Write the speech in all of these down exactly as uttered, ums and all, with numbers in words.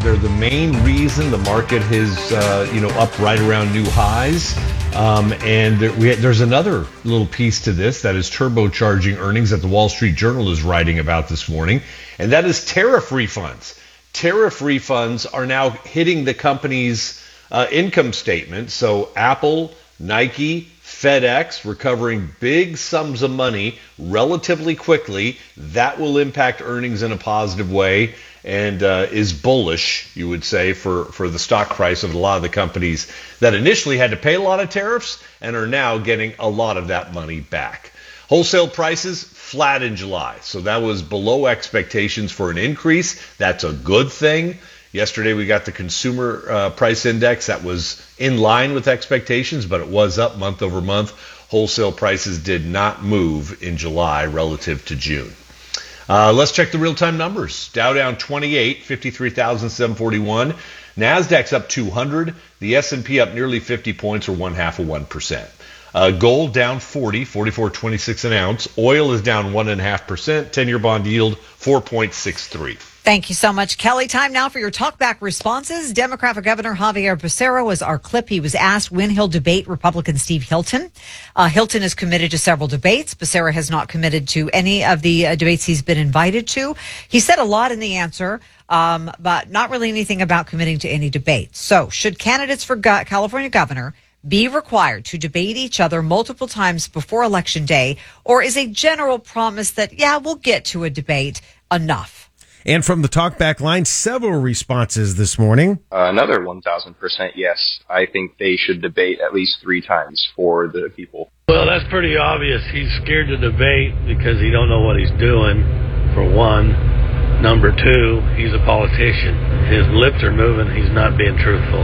They're the main reason the market is, uh, you know, up right around new highs. Um, and there, we, there's another little piece to this that is turbocharging earnings that the Wall Street Journal is writing about this morning, and that is tariff refunds. Tariff refunds are now hitting the company's uh, income statement. So Apple, Nike, FedEx recovering big sums of money relatively quickly. That will impact earnings in a positive way and uh, is bullish, you would say, for, for the stock price of a lot of the companies that initially had to pay a lot of tariffs and are now getting a lot of that money back. Wholesale prices flat in July, so that was below expectations for an increase. That's a good thing. Yesterday we got the consumer uh, price index that was in line with expectations, but it was up month over month. Wholesale prices did not move in July relative to June. Uh, let's check the real-time numbers. Dow down twenty-eight, fifty-three thousand seven hundred forty-one. NASDAQ's up two hundred. The S and P up nearly fifty points, or one half of one percent. Uh, gold down forty, forty-four twenty-six an ounce. Oil is down one and a half percent. ten-year bond yield four point six three. Thank you so much, Kelly. Time now for your talkback responses. Democrat for Governor Javier Becerra was our clip. He was asked when he'll debate Republican Steve Hilton. Uh, Hilton is committed to several debates. Becerra has not committed to any of the uh, debates he's been invited to. He said a lot in the answer, um, but not really anything about committing to any debates. So should candidates for go- California governor be required to debate each other multiple times before Election Day, or is a general promise that, yeah, we'll get to a debate enough? And from the talkback line, several responses this morning. Uh, another one thousand percent yes. I think they should debate at least three times for the people. Well, that's pretty obvious. He's scared to debate because he don't know what he's doing, for one. Number two, he's a politician. His lips are moving. He's not being truthful.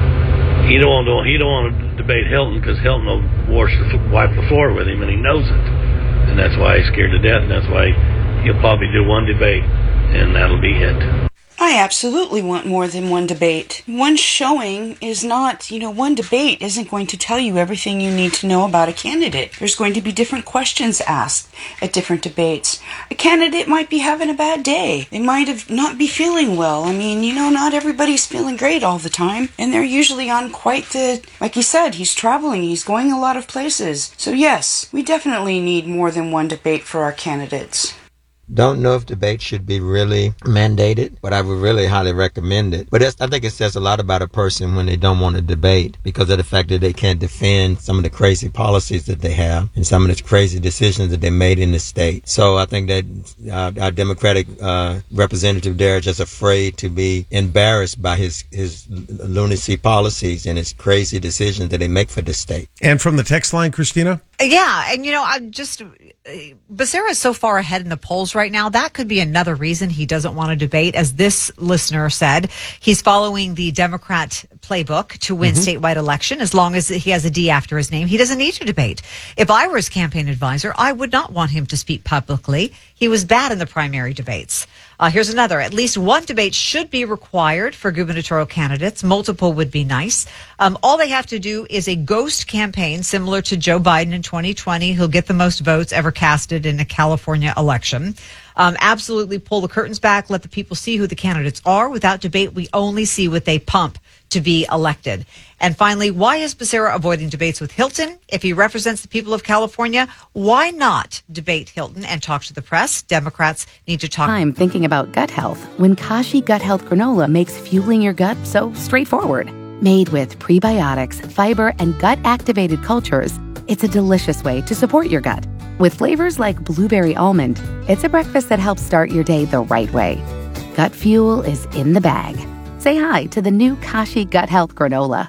He don't want to, he don't want to debate Hilton because Hilton will wash the, wipe the floor with him, and he knows it. And that's why he's scared to death, and that's why he'll probably do one debate. And that'll be it. I absolutely want more than one debate. One showing is not, you know, one debate isn't going to tell you everything you need to know about a candidate. There's going to be different questions asked at different debates. A candidate might be having a bad day. They might have not be feeling well. I mean, you know, not everybody's feeling great all the time. And they're usually on quite the, like he said, he's traveling, he's going a lot of places. So yes, we definitely need more than one debate for our candidates. Don't know if debate should be really mandated, but I would really highly recommend it. But that's, I think it says a lot about a person when they don't want to debate because of the fact that they can't defend some of the crazy policies that they have and some of the crazy decisions that they made in the state. So I think that uh, our Democratic uh, representative there is just afraid to be embarrassed by his, his lunacy policies and his crazy decisions that they make for the state. And from the text line, Christina? Yeah, and you know, I'm just Becerra is so far ahead in the polls right now. That could be another reason he doesn't want to debate. As this listener said, he's following the Democrat playbook to win mm-hmm. statewide election. As long as he has a D after his name, he doesn't need to debate. If I were his campaign advisor, I would not want him to speak publicly. He was bad in the primary debates. Uh, here's another. At least one debate should be required for gubernatorial candidates. Multiple would be nice. Um, all they have to do is a ghost campaign similar to Joe Biden in twenty twenty, who'll get the most votes ever casted in a California election. Um, absolutely pull the curtains back, let the people see who the candidates are. Without debate, we only see what they pump to be elected. And finally, why is Becerra avoiding debates with Hilton? If he represents the people of California, why not debate Hilton and talk to the press? Democrats need to talk. I'm thinking about gut health when Kashi Gut Health Granola makes fueling your gut so straightforward. Made with prebiotics, fiber, and gut-activated cultures, it's a delicious way to support your gut. With flavors like blueberry almond, it's a breakfast that helps start your day the right way. Gut fuel is in the bag. Say hi to the new Kashi Gut Health Granola.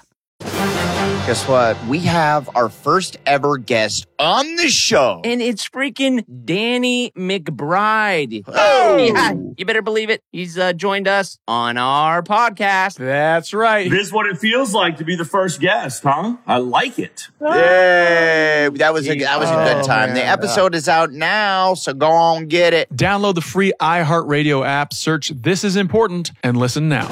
Guess what? We have our first ever guest on the show. And it's freaking Danny McBride. Oh! Yeah, you better believe it. He's uh, joined us on our podcast. That's right. This is what it feels like to be the first guest, huh? I like it. Yay! That was a, that was a good time. Oh, the episode is out now, so go on get it. Download the free iHeartRadio app, search This Is Important, and listen now.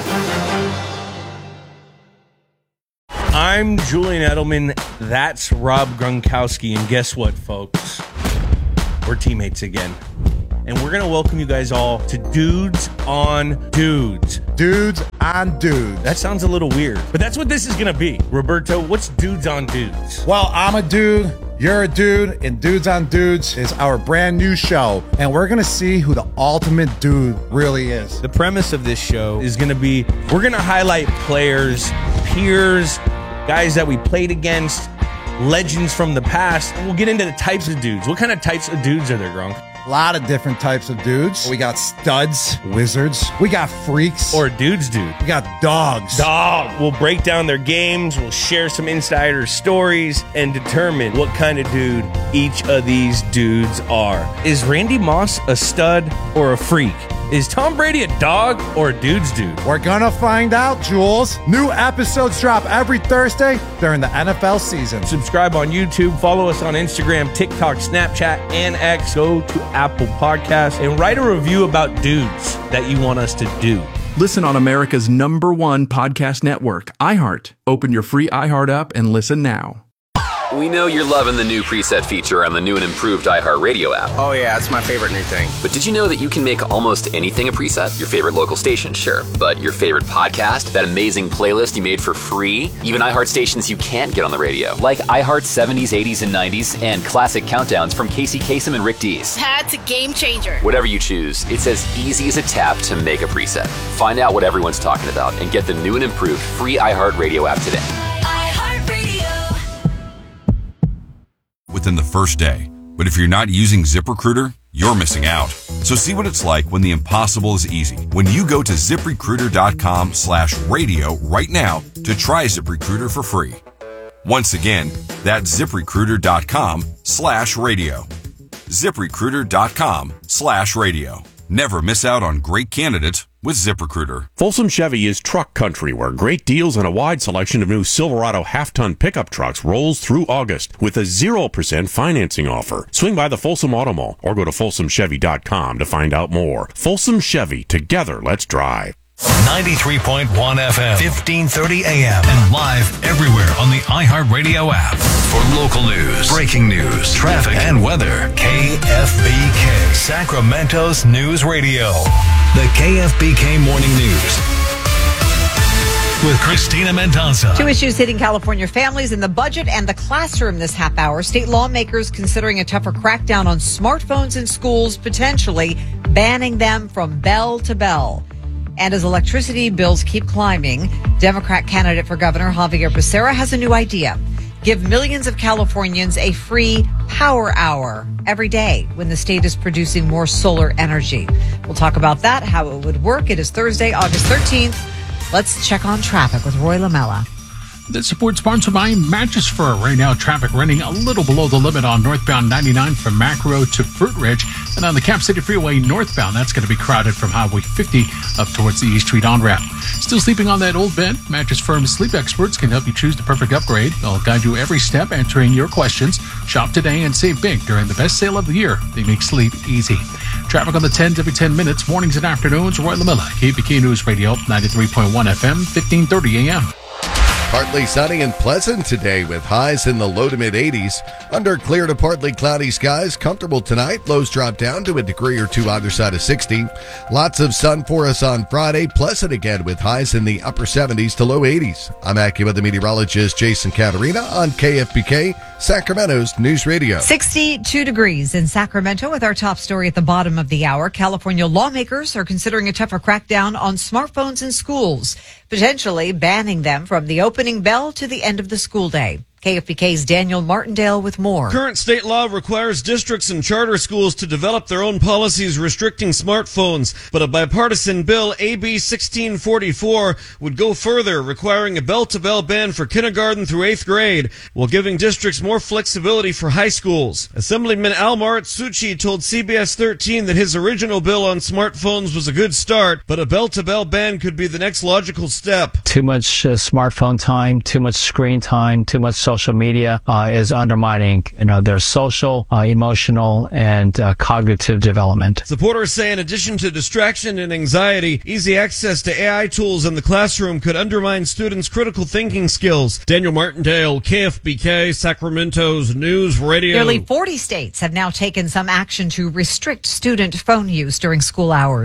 I'm Julian Edelman. That's Rob Gronkowski. And guess what, folks? We're teammates again. And we're going to welcome you guys all to Dudes on Dudes. dudes on dudes. That sounds a little weird, but that's what this is going to be. Roberto, what's dudes on dudes? Well, I'm a dude, you're a dude, and Dudes on Dudes is our brand new show, and we're going to see who the ultimate dude really is. The premise of this show is going to be, we're going to highlight players, peers, guys that we played against, legends from the past, and we'll get into the types of dudes. What kind of types of dudes are there, Gronk? A lot of different types of dudes. We got studs, wizards. We got freaks. Or dudes dude. We got dogs. Dog. We'll break down their games. We'll share some insider stories and determine what kind of dude each of these dudes are. Is Randy Moss a stud or a freak? Is Tom Brady a dog or a dude's dude? We're gonna find out, Jules. New episodes drop every Thursday during the N F L season. Subscribe on YouTube, follow us on Instagram, TikTok, Snapchat, and X. Go to Apple Podcasts and write a review about dudes that you want us to do. Listen on America's number one podcast network, iHeart. Open your free iHeart app and listen now. We know you're loving the new preset feature on the new and improved iHeartRadio app. Oh yeah, it's my favorite new thing. But did you know that you can make almost anything a preset? Your favorite local station, sure. But your favorite podcast, that amazing playlist you made for free, even iHeart stations you can't get on the radio, like iHeart seventies, eighties, and nineties, and classic countdowns from Casey Kasem and Rick Dees. That's a game changer. Whatever you choose, it's as easy as a tap to make a preset. Find out what everyone's talking about and get the new and improved free iHeartRadio app today. Within the first day. But if you're not using ZipRecruiter, you're missing out. So see what it's like when the impossible is easy. When you go to ZipRecruiter.com slash radio right now to try ZipRecruiter for free. Once again, that's ZipRecruiter.com slash radio. ZipRecruiter.com slash radio. Never miss out on great candidates with ZipRecruiter. Folsom Chevy is truck country, where great deals and a wide selection of new Silverado half-ton pickup trucks rolls through August with a zero percent financing offer. Swing by the Folsom Auto Mall or go to folsom chevy dot com to find out more. Folsom Chevy, together let's drive. ninety-three point one F M, fifteen thirty A M, and live everywhere on the iHeartRadio app. For local news, breaking news, traffic, and weather, K F B K, Sacramento's News Radio. The K F B K Morning News with Christina Mendoza. Two issues hitting California families in the budget and the classroom this half hour. State lawmakers considering a tougher crackdown on smartphones in schools, potentially banning them from bell to bell. And as electricity bills keep climbing, Democrat candidate for governor Javier Becerra has a new idea. Give millions of Californians a free power hour every day when the state is producing more solar energy. We'll talk about that, how it would work. It is Thursday, August thirteenth. Let's check on traffic with Roy Lamella. This support sponsored by Mattress Firm. Right now, traffic running a little below the limit on northbound ninety-nine from Mac Road to Fruit Ridge. And on the Cap City Freeway northbound, that's going to be crowded from Highway fifty up towards the East Street on-ramp. Still sleeping on that old bed? Mattress Firm's sleep experts can help you choose the perfect upgrade. They'll guide you every step, answering your questions. Shop today and save big during the best sale of the year. They make sleep easy. Traffic on the tens every ten minutes, mornings and afternoons. Roy Lamella, K F B K News Radio, ninety-three point one F M, fifteen thirty A M. Partly sunny and pleasant today with highs in the low to mid eighties. Under clear to partly cloudy skies, comfortable tonight. Lows drop down to a degree or two either side of sixty. Lots of sun for us on Friday. Pleasant again with highs in the upper seventies to low eighties. I'm AccuWeather meteorologist Jason Caterina on K F B K, Sacramento's News Radio. sixty-two degrees in Sacramento with our top story at the bottom of the hour. California lawmakers are considering a tougher crackdown on smartphones in schools, potentially banning them from the opening bell to the end of the school day. K F B K's Daniel Martindale with more. Current state law requires districts and charter schools to develop their own policies restricting smartphones, but a bipartisan bill, A B sixteen forty-four, would go further, requiring a bell-to-bell ban for kindergarten through eighth grade, while giving districts more flexibility for high schools. Assemblyman Al Marzouchi told C B S thirteen that his original bill on smartphones was a good start, but a bell-to-bell ban could be the next logical step. Too much uh, smartphone time, too much screen time, too much social social media uh, is undermining, you know, their social, uh, emotional, and uh, cognitive development. Supporters say in addition to distraction and anxiety, easy access to A I tools in the classroom could undermine students' critical thinking skills. Daniel Martindale, K F B K, Sacramento's News Radio. Nearly forty states have now taken some action to restrict student phone use during school hours.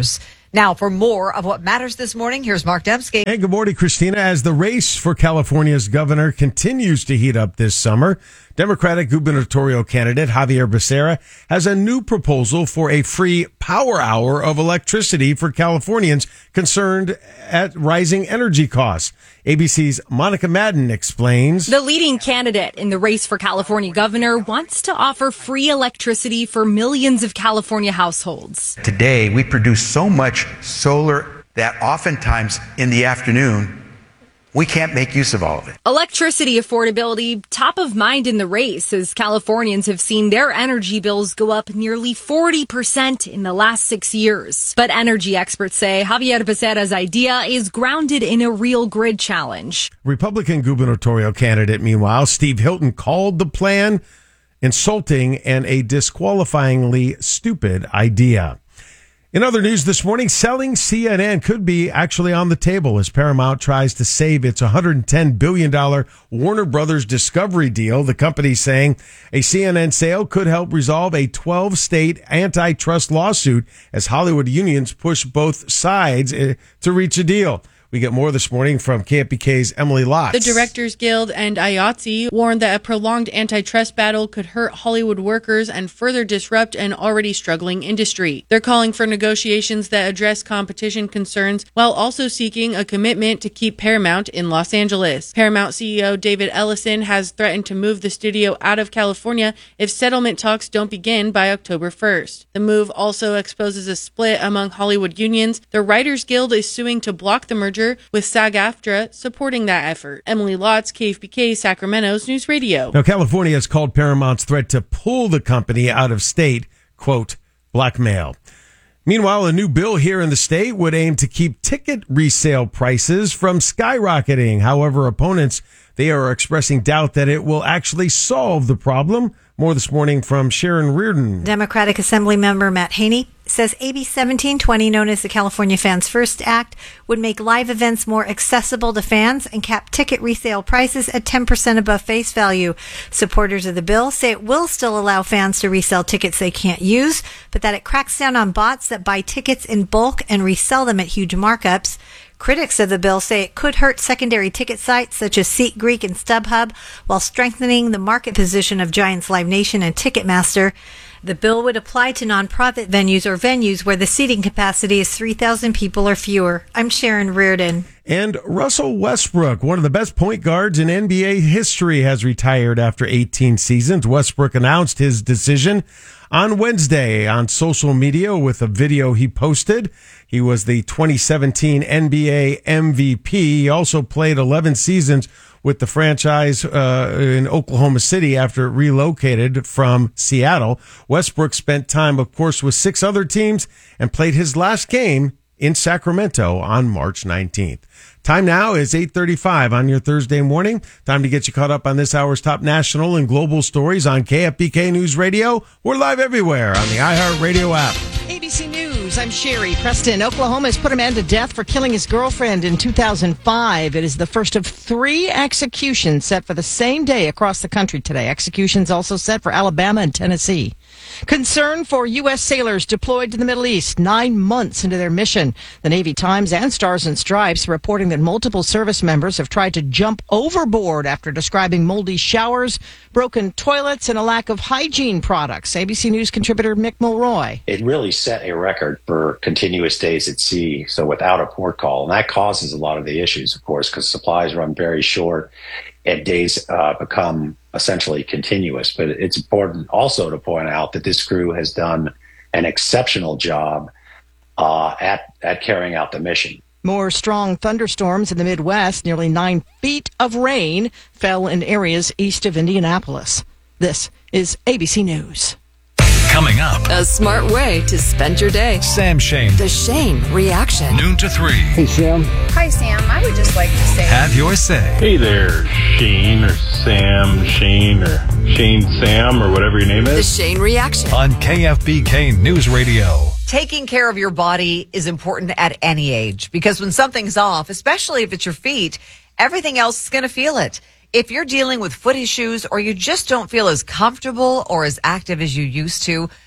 Now, for more of what matters this morning, here's Mark Dembski. Hey, good morning, Christina. As the race for California's governor continues to heat up this summer, Democratic gubernatorial candidate Javier Becerra has a new proposal for a free power hour of electricity for Californians concerned at rising energy costs. A B C's Monica Madden explains. The leading candidate in the race for California governor wants to offer free electricity for millions of California households. Today, we produce so much solar that oftentimes in the afternoon, we can't make use of all of it. Electricity affordability top of mind in the race as Californians have seen their energy bills go up nearly forty percent in the last six years. But energy experts say Javier Becerra's idea is grounded in a real grid challenge. Republican gubernatorial candidate, meanwhile, Steve Hilton, called the plan insulting and a disqualifyingly stupid idea. In other news this morning, selling C N N could be actually on the table as Paramount tries to save its one hundred ten billion dollars Warner Brothers Discovery deal. The company saying a C N N sale could help resolve a twelve-state antitrust lawsuit as Hollywood unions push both sides to reach a deal. We get more this morning from K F B K's Emily Lotz. The Directors Guild and I A T S E warned that a prolonged antitrust battle could hurt Hollywood workers and further disrupt an already struggling industry. They're calling for negotiations that address competition concerns while also seeking a commitment to keep Paramount in Los Angeles. Paramount C E O David Ellison has threatened to move the studio out of California if settlement talks don't begin by October first. The move also exposes a split among Hollywood unions. The Writers Guild is suing to block the merger, with SAG-AFTRA supporting that effort. Emily Lotz, K F B K, Sacramento's News Radio. Now, California has called Paramount's threat to pull the company out of state, quote, blackmail. Meanwhile, a new bill here in the state would aim to keep ticket resale prices from skyrocketing. However, opponents, they are expressing doubt that it will actually solve the problem. More this morning from Sharon Reardon. Democratic Assembly member Matt Haney says A B seventeen twenty, known as the California Fans First Act, would make live events more accessible to fans and cap ticket resale prices at ten percent above face value. Supporters of the bill say it will still allow fans to resell tickets they can't use, but that it cracks down on bots that buy tickets in bulk and resell them at huge markups. Critics of the bill say it could hurt secondary ticket sites such as SeatGreek and StubHub while strengthening the market position of giants Live Nation and Ticketmaster. The bill would apply to nonprofit venues or venues where the seating capacity is three thousand people or fewer. I'm Sharon Reardon. And Russell Westbrook, one of the best point guards in N B A history, has retired after eighteen seasons. Westbrook announced his decision on Wednesday on social media with a video he posted. He was the twenty seventeen N B A M V P. He also played eleven seasons with the franchise uh, in Oklahoma City after it relocated from Seattle. Westbrook spent time, of course, with six other teams and played his last game in Sacramento on March nineteenth. Time now is eight thirty-five on your Thursday morning. Time to get you caught up on this hour's top national and global stories on K F B K News Radio. We're live everywhere on the iHeartRadio app. A B C News, I'm Sherry Preston. Oklahoma has put a man to death for killing his girlfriend in two thousand five. It is the first of three executions set for the same day across the country today. Executions also set for Alabama and Tennessee. Concern for U S sailors deployed to the Middle East nine months into their mission. The Navy Times and Stars and Stripes reporting that multiple service members have tried to jump overboard after describing moldy showers, broken toilets, and a lack of hygiene products. A B C News contributor Mick Mulroy. It really set a record for continuous days at sea, so without a port call. And that causes a lot of the issues, of course, because supplies run very short and days uh, become essentially continuous. But it's important also to point out that this crew has done an exceptional job uh, at, at carrying out the mission. More strong thunderstorms in the Midwest. Nearly nine feet of rain fell in areas east of Indianapolis. This is A B C News. Coming up, a smart way to spend your day. Sam Shane. The Shane Reaction. Noon to three. Hey, Sam. Hi, Sam. I would just like to say, have your say. Hey there, Shane or Sam, Shane or Shane Sam or whatever your name is. The Shane Reaction. On K F B K News Radio. Taking care of your body is important at any age because when something's off, especially if it's your feet, everything else is going to feel it. If you're dealing with foot issues or you just don't feel as comfortable or as active as you used to,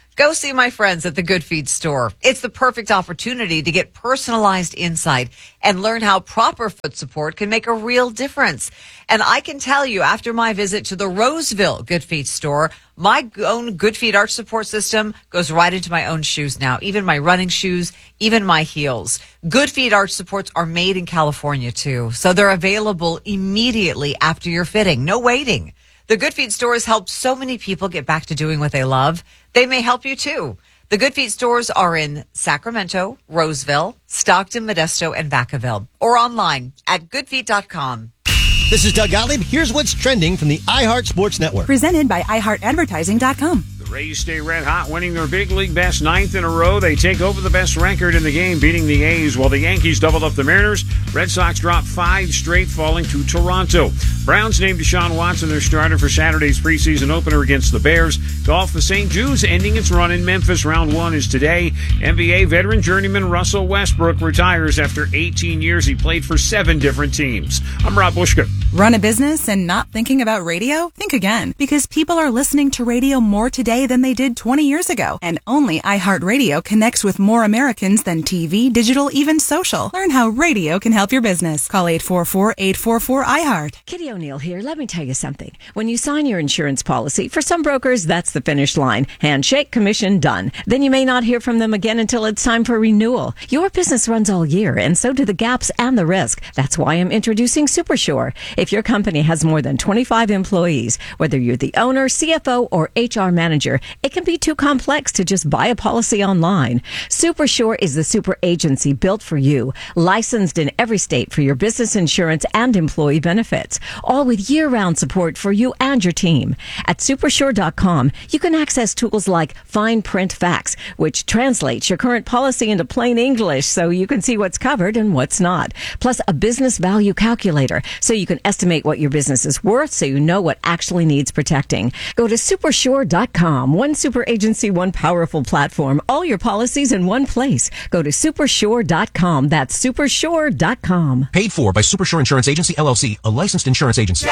Go see my friends at the Good Feet store. It's the perfect opportunity to get personalized insight and learn how proper foot support can make a real difference. And I can tell you, after my visit to the Roseville Good Feet store, my own Good Feet arch support system goes right into my own shoes now, even my running shoes, even my heels. Good Feet arch supports are made in California, too, so they're available immediately after your fitting. No waiting. The Good Feet stores helped so many people get back to doing what they love. They may help you, too. The Good Feet stores are in Sacramento, Roseville, Stockton, Modesto, and Vacaville, or online at good feet dot com. This is Doug Gottlieb. Here's what's trending from the iHeart Sports Network. Presented by i heart advertising dot com. The Rays stay red hot, winning their big league best ninth in a row. They take over the best record in the game, beating the A's, while the Yankees doubled up the Mariners. Red Sox dropped five straight, falling to Toronto. Browns named Deshaun Watson their starter for Saturday's preseason opener against the Bears. Golf, the Saint Jude's ending its run in Memphis. Round one is today. N B A veteran journeyman Russell Westbrook retires after eighteen years. He played for seven different teams. I'm Rob Bushka. Run a business and not thinking about radio? Think again, because people are listening to radio more today than they did twenty years ago. And only iHeartRadio connects with more Americans than T V, digital, even social. Learn how radio can help your business. Call eight four four, eight four four, iHeart. Kitty O'Neill here. Let me tell you something. When you sign your insurance policy, for some brokers, that's the finish line. Handshake, commission, done. Then you may not hear from them again until it's time for renewal. Your business runs all year, and so do the gaps and the risk. That's why I'm introducing SuperSure. If your company has more than twenty-five employees, whether you're the owner, C F O, or H R manager, it can be too complex to just buy a policy online. SuperSure is the super agency built for you, licensed in every state for your business insurance and employee benefits, all with year-round support for you and your team. At supersure dot com, you can access tools like Fine Print Facts, which translates your current policy into plain English so you can see what's covered and what's not. Plus, a business value calculator so you can estimate what your business is worth so you know what actually needs protecting. Go to supersure dot com. One super agency, one powerful platform. All your policies in one place. Go to supersure dot com. That's supersure dot com. Paid for by Supersure Insurance Agency, L L C, a licensed insurance agency.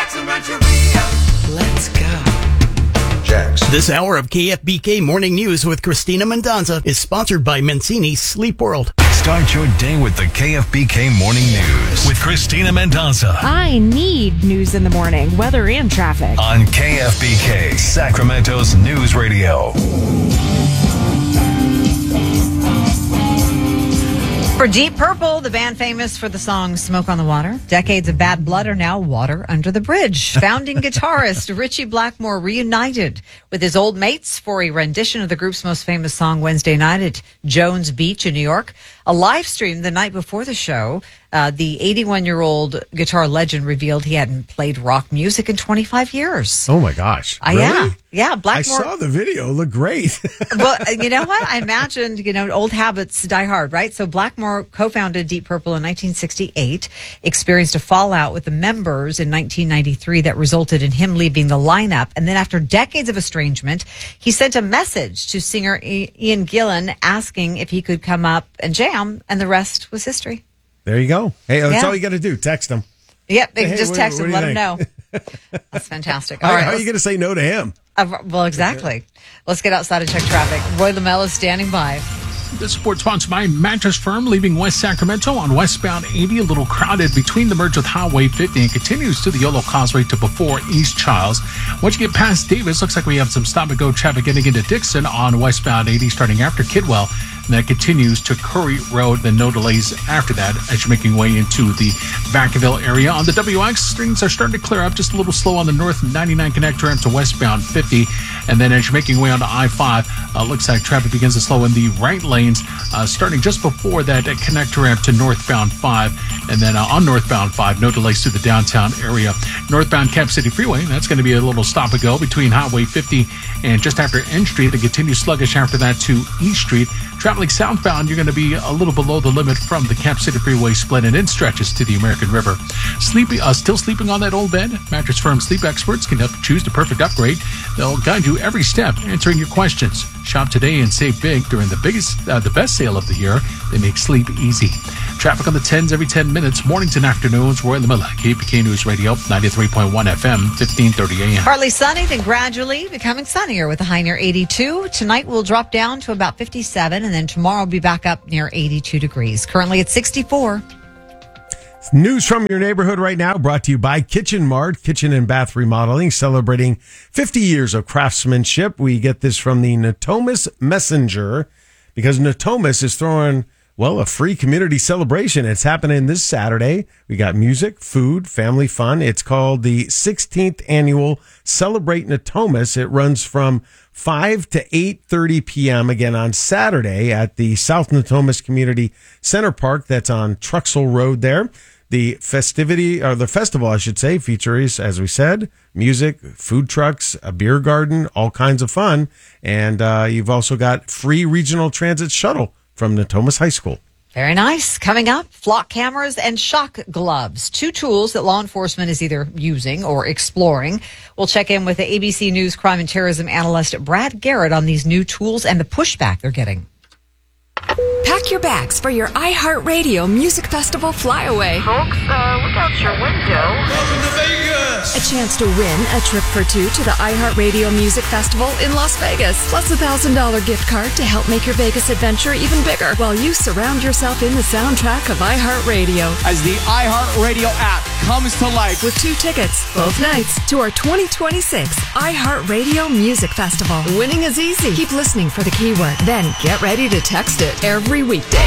Let's go. Jax. This hour of K F B K Morning News with Christina Mendonza is sponsored by Mancini Sleep World. Start your day with the K F B K Morning News with Christina Mendonza I need news in the morning, weather and traffic. on K F B K, Sacramento's news radio. For Deep Purple, the band famous for the song Smoke on the Water, decades of bad blood are now water under the bridge. Founding guitarist Richie Blackmore reunited with his old mates for a rendition of the group's most famous song Wednesday night at Jones Beach in New York. A live stream the night before the show, uh, the eighty-one-year-old guitar legend revealed he hadn't played rock music in twenty-five years. Oh, my gosh. Uh, Really? yeah. Yeah, Blackmore. I saw the video. It looked great. Well, you know what? I imagined, you know, old habits die hard, right? So Blackmore co-founded Deep Purple in nineteen sixty-eight, experienced a fallout with the members in nineteen ninety-three that resulted in him leaving the lineup. And then after decades of estrangement, he sent a message to singer Ian Gillan asking if he could come up and jam, and the rest was history. There you go. Hey, that's Yeah. all you got to do. Text him. Yep, they Hey, can just what- text what him, do let you him know. think? That's fantastic. How, All right, how are you let's- going to say no to him? Uh, well, exactly. Let's get outside and check traffic. Roy Lamel is standing by. This report sponsored by Mattress Firm, leaving West Sacramento on westbound eighty, a little crowded between the merge with Highway fifty and continues to the Yolo Causeway to before East Childs. Once you get past Davis, looks like we have some stop-and-go traffic getting into Dixon on westbound eighty starting after Kidwell. And that continues to Curry Road, then no delays after that as you're making way into the Vacaville area. On the W X, things are starting to clear up, just a little slow on the north ninety-nine connector ramp to westbound fifty. And then as you're making way onto I five, uh, looks like traffic begins to slow in the right lanes, uh, starting just before that uh, connector ramp to northbound five. And then uh, on northbound five, no delays through the downtown area. Northbound Cap City Freeway, that's going to be a little stop and go between Highway fifty and just after N Street. It continues sluggish after that to East Street. Traveling southbound, you're going to be a little below the limit from the Cap City Freeway split and in stretches to the American River. Sleeping, uh, still sleeping on that old bed? Mattress Firm sleep experts can help you choose the perfect upgrade. They'll guide you every step, answering your questions. Shop today and save big during the biggest, uh, the best sale of the year. They make sleep easy. Traffic on the tens every ten minutes, mornings and afternoons. Roy Lamilla, K F B K News Radio, ninety-three point one F M, fifteen thirty A M. Partly sunny, then gradually becoming sunnier with a high near eighty-two. Tonight will drop down to about fifty-seven, and then tomorrow will be back up near eighty-two degrees. Currently at sixty-four. News from your neighborhood right now, brought to you by Kitchen Mart, Kitchen and Bath Remodeling, celebrating fifty years of craftsmanship. We get this from the Natomas Messenger, because Natomas is throwing, well, a free community celebration. It's happening this Saturday. We got music, food, family fun. It's called the sixteenth Annual Celebrate Natomas. It runs from five to eight thirty p.m. again on Saturday at the South Natomas Community Center Park. That's on Truxell Road there. The festivity, or the festival, I should say, features, as we said, music, food trucks, a beer garden, all kinds of fun. And uh, you've also got free regional transit shuttle from Natomas High School. Very nice. Coming up, flock cameras and shock gloves, two tools that law enforcement is either using or exploring. We'll check in with the A B C News crime and terrorism analyst Brad Garrett on these new tools and the pushback they're getting. Pack your bags for your iHeartRadio Music Festival flyaway. Folks, uh, look out your window. Welcome to Vegas! A chance to win a trip for two to the iHeartRadio Music Festival in Las Vegas, plus a one thousand dollars gift card to help make your Vegas adventure even bigger while you surround yourself in the soundtrack of iHeartRadio. As the iHeartRadio app comes to life. With two tickets, both nights, to our twenty twenty-six iHeartRadio Music Festival. Winning is easy. Keep listening for the keyword, then get ready to text it every weekday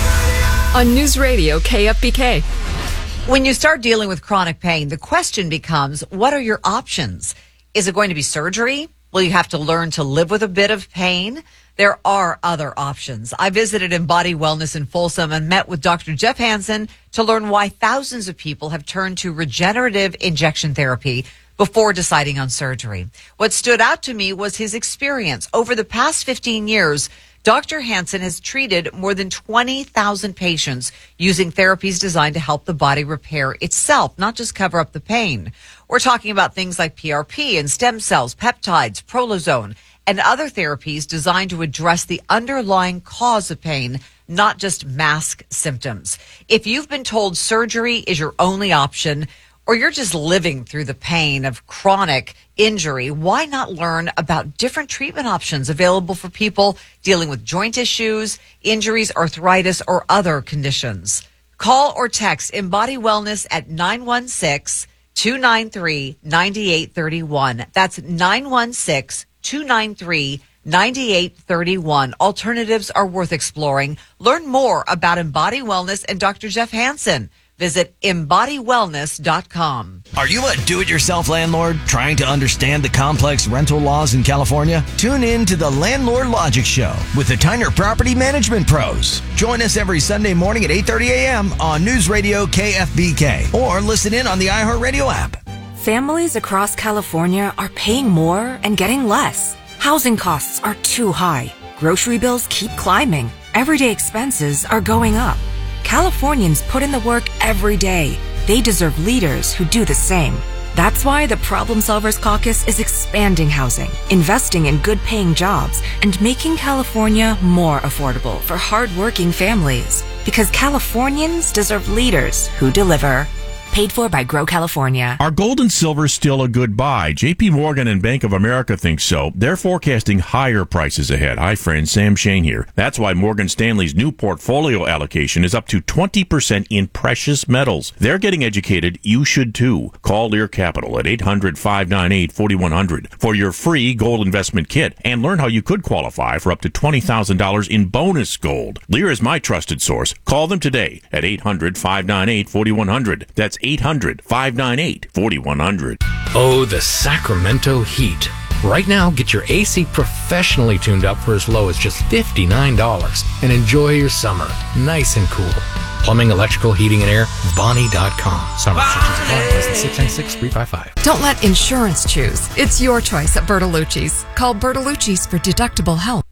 on News Radio K F B K. When you start dealing with chronic pain, the question becomes, what are your options? Is it going to be surgery? Will you have to learn to live with a bit of pain? There are other options. I visited Embody Wellness in Folsom and met with Doctor Jeff Hansen to learn why thousands of people have turned to regenerative injection therapy before deciding on surgery. What stood out to me was his experience. Over the past fifteen years, Doctor Hansen has treated more than twenty thousand patients using therapies designed to help the body repair itself, not just cover up the pain. We're talking about things like P R P and stem cells, peptides, prolozone, and other therapies designed to address the underlying cause of pain, not just mask symptoms. If you've been told surgery is your only option, or you're just living through the pain of chronic injury, why not learn about different treatment options available for people dealing with joint issues, injuries, arthritis, or other conditions? Call or text Embody Wellness at nine one six, two nine three, nine eight three one. That's nine one six, two nine three, nine eight three one. Alternatives are worth exploring. Learn more about Embody Wellness and Doctor Jeff Hansen. Visit embody wellness dot com. Are you a do-it-yourself landlord trying to understand the complex rental laws in California? Tune in to the Landlord Logic Show with the Tyner Property Management Pros. Join us every Sunday morning at eight thirty a.m. on News Radio K F B K or listen in on the iHeartRadio app. Families across California are paying more and getting less. Housing costs are too high. Grocery bills keep climbing. Everyday expenses are going up. Californians put in the work every day. They deserve leaders who do the same. That's why the Problem Solvers Caucus is expanding housing, investing in good-paying jobs, and making California more affordable for hard-working families. Because Californians deserve leaders who deliver. Paid for by Grow California. Are gold and silver still a good buy? J P Morgan and Bank of America think so. They're forecasting higher prices ahead. Hi, friends. Sam Shane here. That's why Morgan Stanley's new portfolio allocation is up to twenty percent in precious metals. They're getting educated. You should too. Call Lear Capital at eight hundred, five nine eight, four one zero zero for your free gold investment kit and learn how you could qualify for up to twenty thousand dollars in bonus gold. Lear is my trusted source. Call them today at eight hundred, five nine eight, four one zero zero. That's eight hundred, five nine eight, four one zero zero. Oh, the Sacramento heat. Right now, get your A C professionally tuned up for as low as just fifty-nine dollars and enjoy your summer nice and cool. Plumbing, electrical, heating, and air, Bonnie dot com. Summer restrictions apply. Less than six nine six, three five five. Don't let insurance choose. It's your choice at Bertolucci's. Call Bertolucci's for deductible help.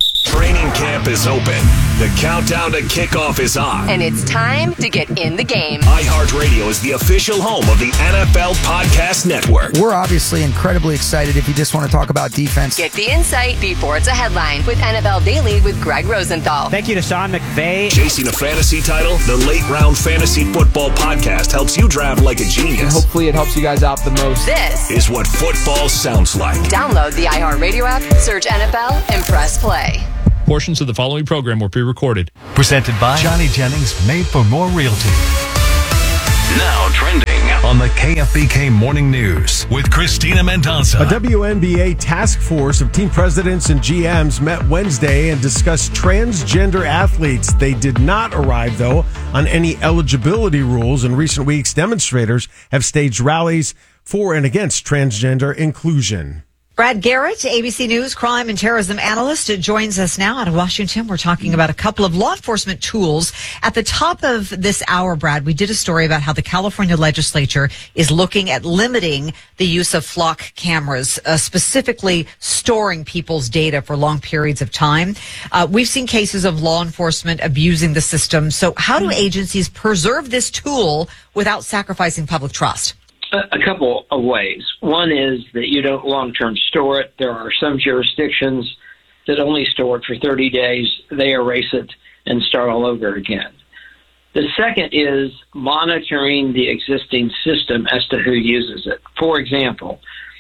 Training camp is open. The countdown to kickoff is on. And it's time to get in the game. iHeartRadio is the official home of the N F L Podcast Network. We're obviously incredibly excited if you just want to talk about defense. Get the insight before it's a headline with N F L Daily with Greg Rosenthal. Thank you to Sean McVay. Chasing a fantasy title, the Late Round Fantasy Football Podcast helps you draft like a genius. And hopefully it helps you guys out the most. This is what football sounds like. Download the iHeartRadio app, search N F L, and press play. Portions of the following program were pre-recorded. Presented by Johnny Jennings, made for more realty. Now trending on the K F B K Morning News with Christina Mendonca. A W N B A task force of team presidents and G Ms met Wednesday and discussed transgender athletes. They did not arrive, though, on any eligibility rules. In recent weeks, demonstrators have staged rallies for and against transgender inclusion. Brad Garrett, A B C News crime and terrorism analyst, joins us now out of Washington. We're talking about a couple of law enforcement tools. At the top of this hour, Brad, we did a story about how the California legislature is looking at limiting the use of flock cameras, uh, specifically storing people's data for long periods of time. Uh, we've seen cases of law enforcement abusing the system. So how do agencies preserve this tool without sacrificing public trust? A couple of ways. One is that you don't long-term store it. There are some jurisdictions that only store it for thirty days. They erase it and start all over again. The second is monitoring the existing system as to who uses it. For example,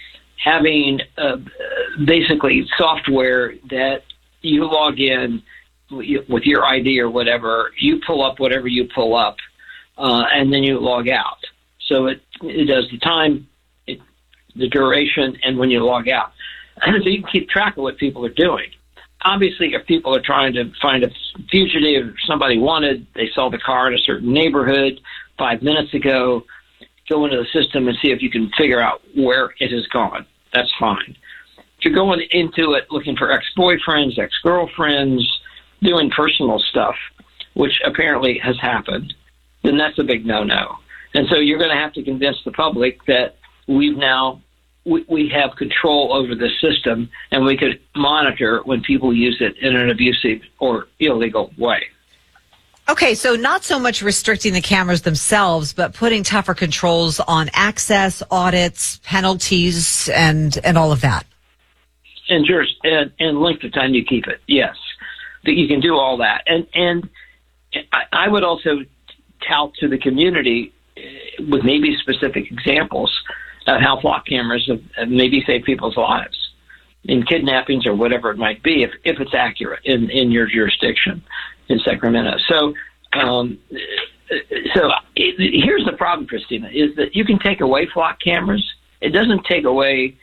having uh, basically software that you log in with your I D or whatever, you pull up whatever you pull up, uh, and then you log out. So it, it does the time, it, the duration, and when you log out. So you can keep track of what people are doing. Obviously, if people are trying to find a fugitive somebody wanted, they saw the car in a certain neighborhood five minutes ago, go into the system and see if you can figure out where it has gone. That's fine. If you're going into it looking for ex-boyfriends, ex-girlfriends, doing personal stuff, which apparently has happened, then that's a big no-no. And so you're going to have to convince the public that we've now, we, we have control over the system and we could monitor when people use it in an abusive or illegal way. Okay, so not so much restricting the cameras themselves, but putting tougher controls on access, audits, penalties, and, and all of that. And, jurors, and, and length of time you keep it, yes. That you can do all that. And, and I, I would also tout to the community with maybe specific examples of how flock cameras have, have maybe saved people's lives in kidnappings or whatever it might be, if, if it's accurate in, in your jurisdiction in Sacramento. So, um, so it, here's the problem, Christina, is that you can take away flock cameras. It doesn't take away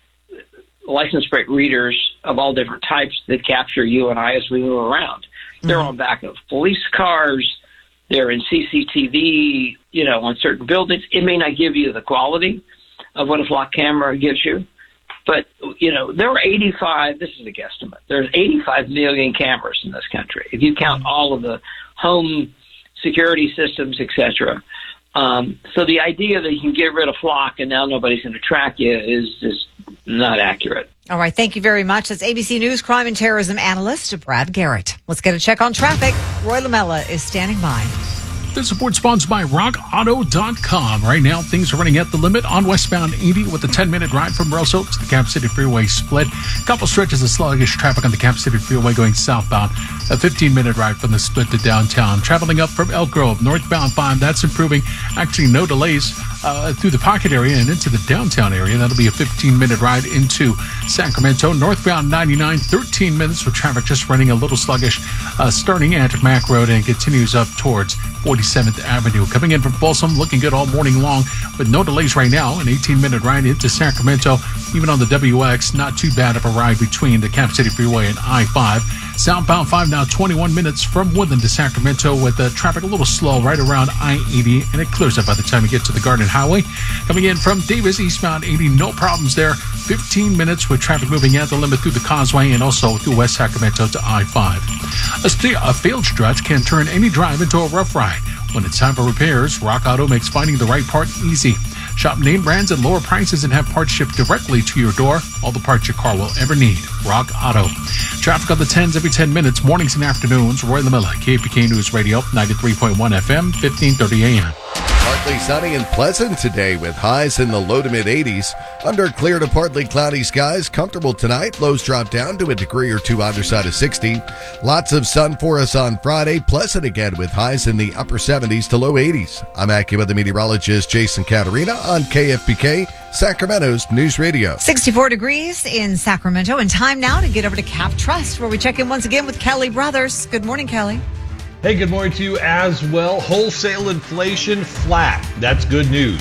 license plate readers of all different types that capture you and I as we move around. Mm-hmm. They're on back of police cars. They're in C C T V, you know, on certain buildings. It may not give you the quality of what a flock camera gives you, but, you know, there are eighty-five, this is a guesstimate, there's eighty-five million cameras in this country, if you count all of the home security systems, et cetera. Um, so the idea that you can get rid of flock and now nobody's going to track you is just not accurate. All right. Thank you very much. That's A B C News crime and terrorism analyst Brad Garrett. Let's get a check on traffic. Roy Lamella is standing by. This report sponsored by rock auto dot com. Right now, things are running at the limit on westbound eighty with a ten-minute ride from Roseau to the Cap City Freeway split. A couple stretches of sluggish traffic on the Cap City Freeway going southbound. A fifteen-minute ride from the split to downtown. Traveling up from Elk Grove, northbound five, that's improving. Actually, no delays uh, through the Pocket area and into the downtown area. That'll be a fifteen-minute ride into Sacramento. Northbound ninety-nine, thirteen minutes with traffic just running a little sluggish, uh, starting at Mack Road and continues up towards forty-seventh Avenue. Coming in from Folsom, looking good all morning long with no delays right now. An eighteen-minute ride into Sacramento. Even on the W X, not too bad of a ride between the Cap City Freeway and I five. Southbound five now twenty-one minutes from Woodland to Sacramento with the traffic a little slow right around I eighty, and it clears up by the time you get to the Garden Highway. Coming in from Davis, eastbound eighty, no problems there. fifteen minutes with traffic moving at the limit through the Causeway and also through West Sacramento to I five. A, st- a failed stretch can turn any drive into a rough ride. When it's time for repairs, Rock Auto makes finding the right part easy. Shop name brands at lower prices and have parts shipped directly to your door. All the parts your car will ever need. Rock Auto. Traffic on the tens every ten minutes, mornings and afternoons. Roy LaMilla, K F B K News Radio, ninety-three point one F M, fifteen thirty A M. Partly sunny and pleasant today with highs in the low to mid eighties. Under clear to partly cloudy skies, comfortable tonight. Lows drop down to a degree or two underside of sixty. Lots of sun for us on Friday. Pleasant again with highs in the upper seventies to low eighties. I'm AccuWeather meteorologist Jason Caterina on K F B K, Sacramento's News Radio. sixty-four degrees in Sacramento, and time now to get over to Cap Trust, where we check in once again with Kelly Brothers. Good morning, Kelly. Hey, good morning to you as well. Wholesale inflation flat. That's good news.